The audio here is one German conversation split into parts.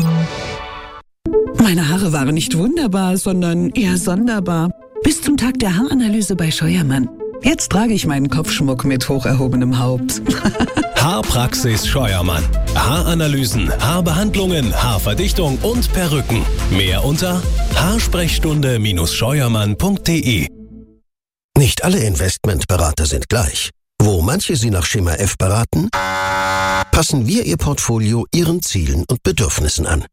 Meine Haare waren nicht wunderbar, sondern eher sonderbar. Bis zum Tag der Haaranalyse bei Scheuermann. Jetzt trage ich meinen Kopfschmuck mit hoch erhobenem Haupt. Haarpraxis Scheuermann. Haaranalysen, Haarbehandlungen, Haarverdichtung und Perücken. Mehr unter haarsprechstunde-scheuermann.de. Nicht alle Investmentberater sind gleich. Wo manche Sie nach Schema F beraten, passen wir Ihr Portfolio Ihren Zielen und Bedürfnissen an.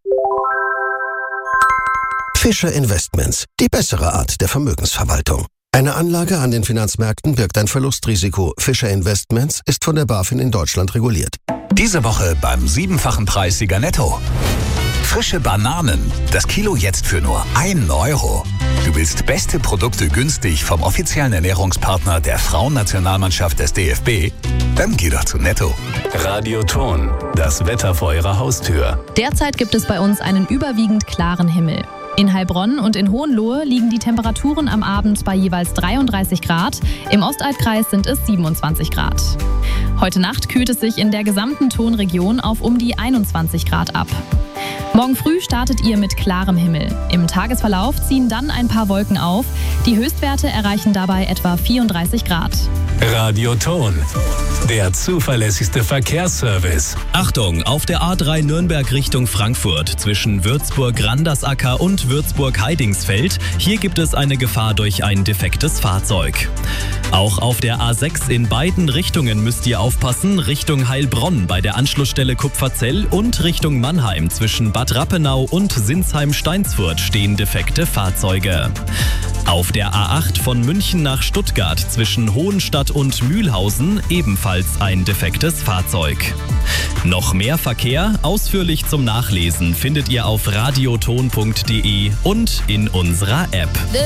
Fischer Investments, die bessere Art der Vermögensverwaltung. Eine Anlage an den Finanzmärkten birgt ein Verlustrisiko. Fischer Investments ist von der BaFin in Deutschland reguliert. Diese Woche beim 7-fachen Preissieger Netto. Frische Bananen. Das Kilo jetzt für nur 1 Euro. Du willst beste Produkte günstig vom offiziellen Ernährungspartner der Frauennationalmannschaft des DFB? Dann geh doch zu Netto. Radioton, das Wetter vor Ihrer Haustür. Derzeit gibt es bei uns einen überwiegend klaren Himmel. In Heilbronn und in Hohenlohe liegen die Temperaturen am Abend bei jeweils 33 Grad. Im Ostalbkreis sind es 27 Grad. Heute Nacht kühlt es sich in der gesamten Tonregion auf um die 21 Grad ab. Morgen früh startet ihr mit klarem Himmel. Im Tagesverlauf ziehen dann ein paar Wolken auf. Die Höchstwerte erreichen dabei etwa 34 Grad. Radioton, der zuverlässigste Verkehrsservice. Achtung, auf der A3 Nürnberg Richtung Frankfurt zwischen Würzburg-Randersacker und Würzburg-Heidingsfeld. Hier gibt es eine Gefahr durch ein defektes Fahrzeug. Auch auf der A6 in beiden Richtungen müsst ihr aufpassen, Richtung Heilbronn bei der Anschlussstelle Kupferzell und Richtung Mannheim zwischen Bad Rappenau und Sinsheim-Steinsfurt stehen defekte Fahrzeuge. Auf der A8 von München nach Stuttgart zwischen Hohenstadt und Mühlhausen ebenfalls ein defektes Fahrzeug. Noch mehr Verkehr, ausführlich zum Nachlesen, findet ihr auf radioton.de und in unserer App.